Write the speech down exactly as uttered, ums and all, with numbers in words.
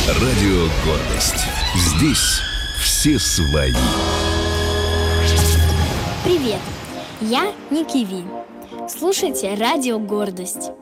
Радио «Гордость». Здесь все свои. Привет, я Ники Ви. Слушайте Радио «Гордость».